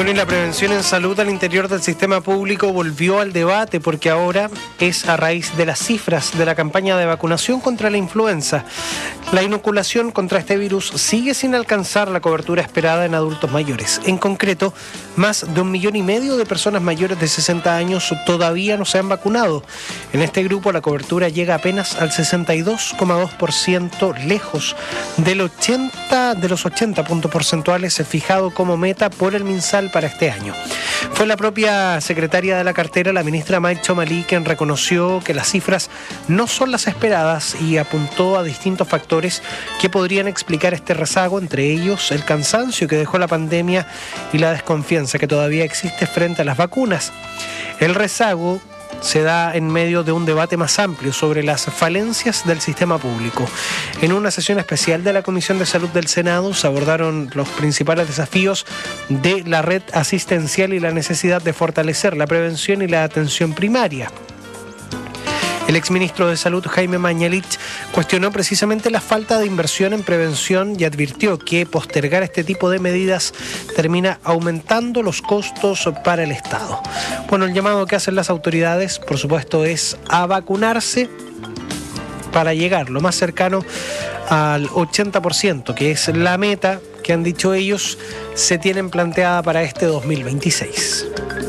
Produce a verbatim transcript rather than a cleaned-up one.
Bueno, y la prevención en salud al interior del sistema público volvió al debate porque ahora es a raíz de las cifras de la campaña de vacunación contra la influenza. La inoculación contra este virus sigue sin alcanzar la cobertura esperada en adultos mayores. En concreto, más de un millón y medio de personas mayores de sesenta años todavía no se han vacunado. En este grupo la cobertura llega apenas al sesenta y dos coma dos por ciento, lejos del ochenta, de los ochenta puntos porcentuales fijado como meta por el MinSal para este año. Fue la propia secretaria de la cartera, la ministra Mike Chomalí, quien reconoció que las cifras no son las esperadas y apuntó a distintos factores que podrían explicar este rezago, entre ellos el cansancio que dejó la pandemia y la desconfianza que todavía existe frente a las vacunas. El rezago se da en medio de un debate más amplio sobre las falencias del sistema público. En una sesión especial de la Comisión de Salud del Senado se abordaron los principales desafíos de la red asistencial y la necesidad de fortalecer la prevención y la atención primaria. El exministro de Salud, Jaime Mañalich, cuestionó precisamente la falta de inversión en prevención y advirtió que postergar este tipo de medidas termina aumentando los costos para el Estado. Bueno, el llamado que hacen las autoridades, por supuesto, es a vacunarse para llegar lo más cercano al ochenta por ciento, que es la meta que han dicho ellos se tienen planteada para este dos mil veintiséis.